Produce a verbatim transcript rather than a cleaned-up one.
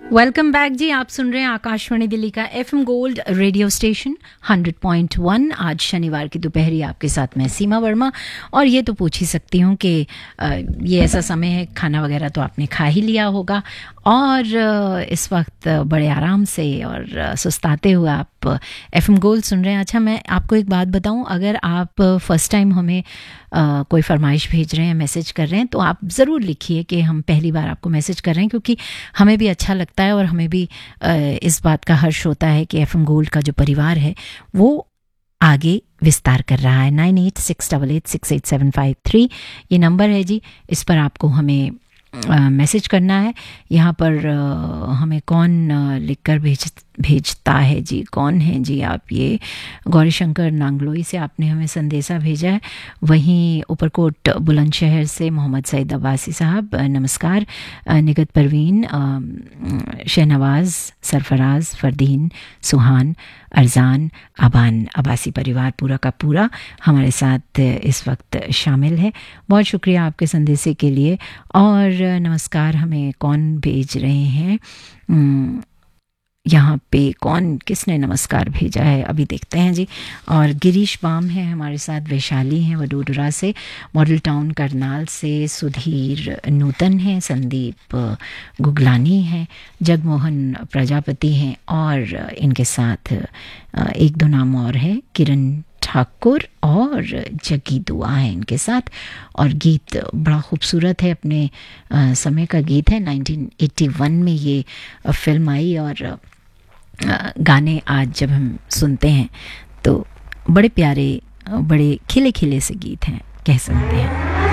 Welcome back जी। आप सुन रहे हैं आकाशवाणी दिल्ली का FM gold radio station hundred point one. आज शनिवार की दोपहरी आपके साथ मैं सीमा वर्मा। और ये तो पूछ ही सकती हूँ कि ये ऐसा समय है, खाना वगैरह तो आपने खा ही लिया होगा और इस वक्त बड़े आराम से और सुस्ताते हुए आप एफएम गोल्ड सुन रहे हैं। अच्छा, मैं आपको एक बात बताऊं, अगर आप फर्स्ट टाइम हमें आ, कोई फरमाइश भेज रहे हैं, मैसेज कर रहे हैं, तो आप ज़रूर लिखिए कि हम पहली बार आपको मैसेज कर रहे हैं, क्योंकि हमें भी अच्छा लगता है और हमें भी आ, इस बात का हर्ष होता है कि एफएम गोल्ड का जो परिवार है वो आगे विस्तार कर रहा है। Nine eight six double eight six eight seven five three ये नंबर है जी, इस पर आपको हमें मैसेज करना है। यहाँ पर आ, हमें कौन आ, लिखकर भेज भेजता है जी, कौन है जी आप? ये गौरीशंकर नांगलोई से आपने हमें संदेशा भेजा है। वहीं ऊपरकोट बुलंदशहर से मोहम्मद सईद अब्बासी साहब नमस्कार। निगत परवीन, शहनवाज, सरफराज, फरदीन, सुहान, अरजान, अबान अब्बासी परिवार पूरा का पूरा हमारे साथ इस वक्त शामिल है। बहुत शुक्रिया आपके संदेशे के लिए। और नमस्कार हमें कौन भेज रहे हैं? यहाँ पे कौन, किसने नमस्कार भेजा है अभी देखते हैं जी। और गिरीश बाम है हमारे साथ, वैशाली हैं वडोदरा से, मॉडल टाउन करनाल से सुधीर नूतन हैं, संदीप गुगलानी हैं, जगमोहन प्रजापति हैं और इनके साथ एक दो नाम और हैं, किरण ठाकुर और जगी दुआ है इनके साथ। और गीत बड़ा खूबसूरत है, अपने आ, समय का गीत है। नाइनटीन एटी वन में ये फिल्म आई और आ, गाने आज जब हम सुनते हैं तो बड़े प्यारे, बड़े खिले खिले से गीत हैं, कह सकते हैं।